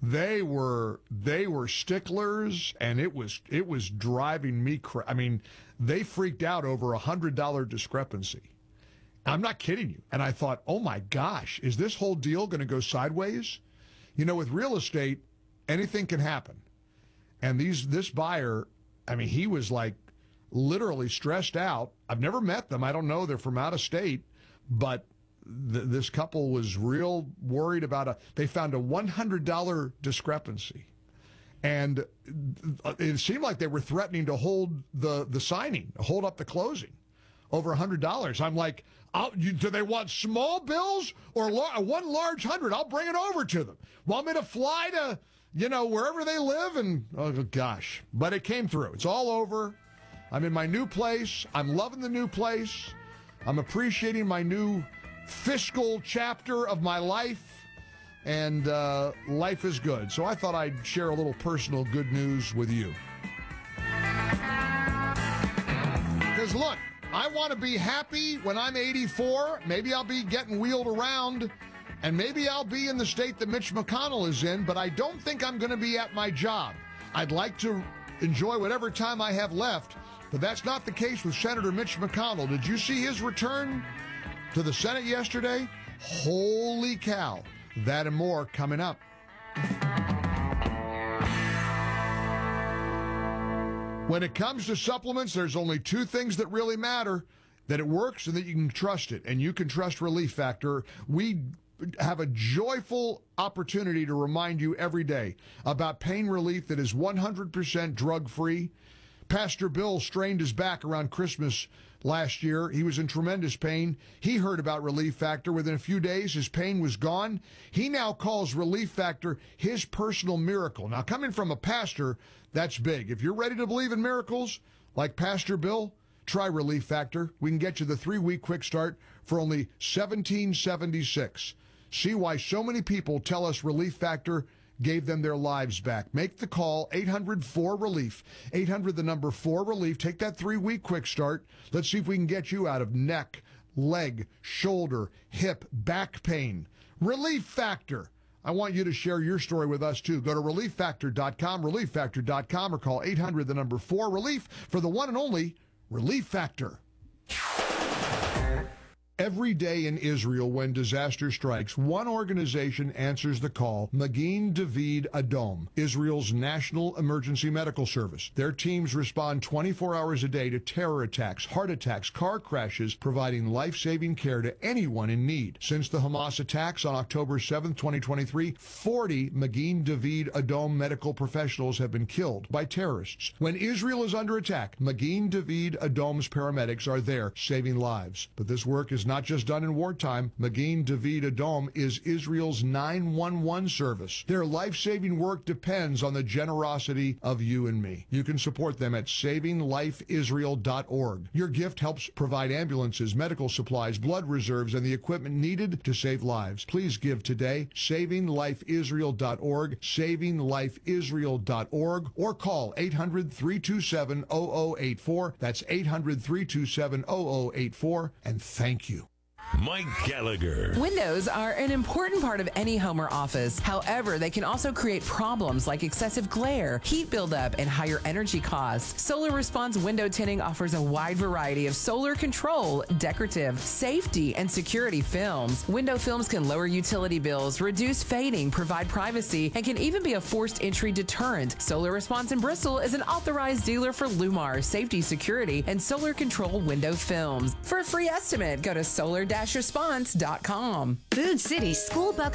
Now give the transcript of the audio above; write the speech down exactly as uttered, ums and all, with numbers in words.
They were they were sticklers, and it was it was driving me crazy. I mean, they freaked out over a hundred dollar discrepancy. I'm not kidding you. And I thought, oh my gosh, is this whole deal going to go sideways? You know, with real estate, anything can happen. And these this buyer, I mean, he was like literally stressed out. I've never met them. I don't know. They're from out of state, but th- this couple was real worried about a. They found a one hundred dollar discrepancy, and it seemed like they were threatening to hold the the signing, hold up the closing, over one hundred dollars. I'm like, I'll, you, do they want small bills or lar- one large hundred? I'll bring it over to them. Want me to fly to, you know, wherever they live? And, oh, gosh. But it came through. It's all over. I'm in my new place. I'm loving the new place. I'm appreciating my new fiscal chapter of my life. And uh, life is good. So I thought I'd share a little personal good news with you. Because, look, I want to be happy when I'm eighty-four. Maybe I'll be getting wheeled around, and maybe I'll be in the state that Mitch McConnell is in, but I don't think I'm going to be at my job. I'd like to enjoy whatever time I have left, but that's not the case with Senator Mitch McConnell. Did you see his return to the Senate yesterday? Holy cow. That and more coming up. When it comes to supplements, there's only two things that really matter: that it works and that you can trust it. And you can trust Relief Factor. We have a joyful opportunity to remind you every day about pain relief that is one hundred percent drug-free. Pastor Bill strained his back around Christmas last year. He was in tremendous pain. He heard about Relief Factor. Within a few days, his pain was gone. He now calls Relief Factor his personal miracle. Now, coming from a pastor, that's big. If you're ready to believe in miracles, like Pastor Bill, try Relief Factor. We can get you the three-week quick start for only seventeen seventy-six. See why so many people tell us Relief Factor gave them their lives back. Make the call, eight hundred four relief. eight hundred, the number four relief. Take that three-week quick start. Let's see if we can get you out of neck, leg, shoulder, hip, back pain. Relief Factor. I want you to share your story with us, too. Go to relief factor dot com, relief factor dot com, or call eight hundred, the number four relief for the one and only Relief Factor. Every day in Israel, when disaster strikes, one organization answers the call: Magen David Adom, Israel's national emergency medical service. Their teams respond twenty-four hours a day to terror attacks, heart attacks, car crashes, providing life-saving care to anyone in need. Since the Hamas attacks on October seventh, twenty twenty-three, forty Magen David Adom medical professionals have been killed by terrorists. When Israel is under attack, Magen David Adom's paramedics are there saving lives. But this work is not just done in wartime. Magen David Adom is Israel's nine one one service. Their life-saving work depends on the generosity of you and me. You can support them at saving life israel dot org. Your gift helps provide ambulances, medical supplies, blood reserves, and the equipment needed to save lives. Please give today. saving life israel dot org, saving life israel dot org, or call eight hundred, three two seven, zero zero eight four. That's eight hundred, three two seven, zero zero eight four. And thank you. Mike Gallagher. Windows are an important part of any home or office. However, they can also create problems like excessive glare, heat buildup, and higher energy costs. Solar Response Window Tinting offers a wide variety of solar control, decorative, safety, and security films. Window films can lower utility bills, reduce fading, provide privacy, and can even be a forced entry deterrent. Solar Response in Bristol is an authorized dealer for Lumar, safety, security, and solar control window films. For a free estimate, go to solar response dot com. Food City School Bucks